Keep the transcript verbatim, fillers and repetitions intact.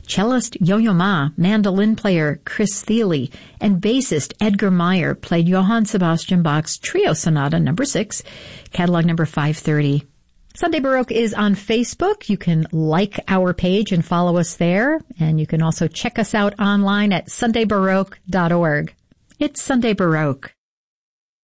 Cellist Yo-Yo Ma, mandolin player Chris Thiele, and bassist Edgar Meyer played Johann Sebastian Bach's Trio Sonata number six, catalog number five thirty. Sunday Baroque is on Facebook. You can like our page and follow us there, and you can also check us out online at sunday baroque dot org. It's Sunday Baroque.